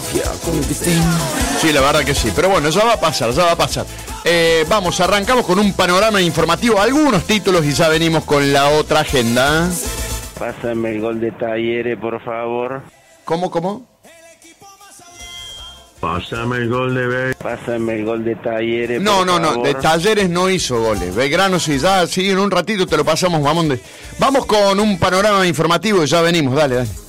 Sí, la verdad que sí. Pero bueno, ya va a pasar, ya va a pasar. Vamos, arrancamos con un panorama informativo, algunos títulos y ya venimos con la otra agenda. Pásame el gol de Talleres, por favor. ¿Cómo? Pásame el gol de Belgrano. Pásame el gol de Talleres, No, por favor. de Talleres no hizo goles. Belgrano sí, ya, sí, en un ratito te lo pasamos, vamos con un panorama informativo y ya venimos, dale.